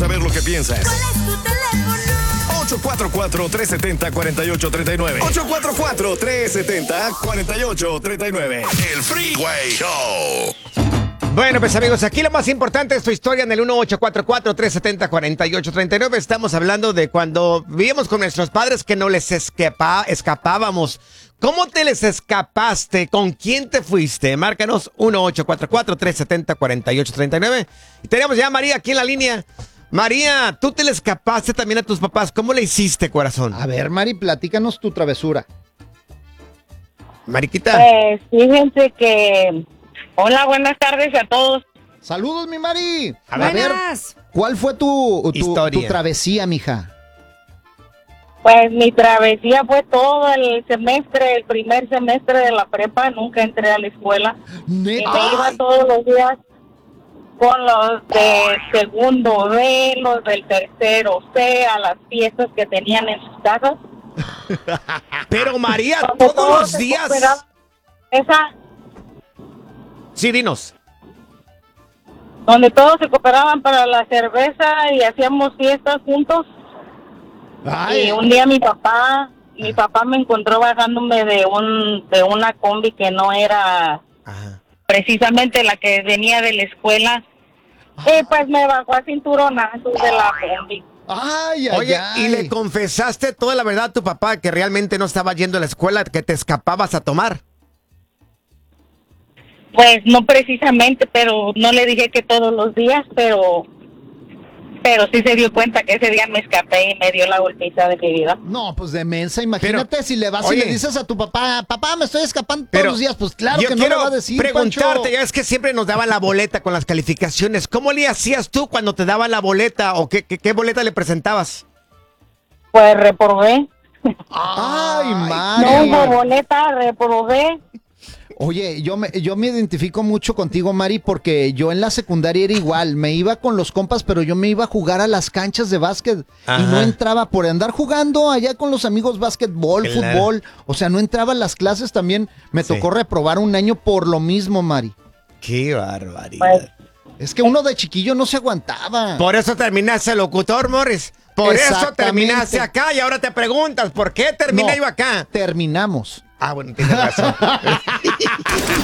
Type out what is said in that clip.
saber lo que piensas. ¿Cuál es tu teléfono? 844-370-4839. 844-370-4839. El Freeway Show. Bueno, pues amigos, aquí lo más importante es tu historia en el 1844-370-4839. Estamos hablando de cuando vivíamos con nuestros padres que no les escapábamos. ¿Cómo te les escapaste? ¿Con quién te fuiste? Márcanos 1844-370-4839. Y tenemos ya a María aquí en la línea. María, tú te le escapaste también a tus papás. ¿Cómo le hiciste, corazón? A ver, Mari, platícanos tu travesura. Mariquita. Pues fíjense que... Hola, buenas tardes a todos. Saludos, mi Mari. A ver, Buenas. ¿cuál fue tu Historia. travesía, mija? Pues mi travesía fue todo el semestre, el primer semestre de la prepa. Nunca entré a la escuela. Y ¿Neta? me iba todos los días con los de segundo B, los del tercero C, a las fiestas que tenían en sus casas. Pero María, Donde todos los se días... cooperaban. Sí, dinos. Donde todos se cooperaban para la cerveza y hacíamos fiestas juntos. Ay, Y un día mi papá me encontró bajándome de una combi que no era Ajá. precisamente la que venía de la escuela. Y pues me bajó a cinturonazos de la combi. ay, Oye, ay. ¿y le confesaste toda la verdad a tu papá que realmente no estaba yendo a la escuela, que te escapabas a tomar? Pues no precisamente, pero no le dije que todos los días, pero sí se dio cuenta que ese día me escapé y me dio la golpiza de mi vida. No, pues de mensa, imagínate Pero, si le vas oye, y le dices a tu papá, papá, me estoy escapando Pero todos los días, pues claro yo que no le quiero va a decir, preguntarte, Pancho. ya es que siempre nos daban la boleta con las calificaciones. ¿Cómo le hacías tú cuando te daban la boleta o qué boleta le presentabas? Pues reprobé. Ay, No Mari. hubo boleta, reprobé. Oye, yo me identifico mucho contigo, Mari, porque yo en la secundaria era igual. Me iba con los compas, pero yo me iba a jugar a las canchas de básquet. Ajá. Y no entraba por andar jugando allá con los amigos básquetbol, Claro. fútbol. O sea, no entraba a las clases también. Me Sí. tocó reprobar un año por lo mismo, Mari. Qué barbaridad. Pues, Es que uno de chiquillo no se aguantaba. Por eso terminaste locutor, Morris. Por eso Exactamente. terminaste acá y ahora te preguntas, ¿por qué terminé No, yo acá? Terminamos. Ah, bueno, tienes razón.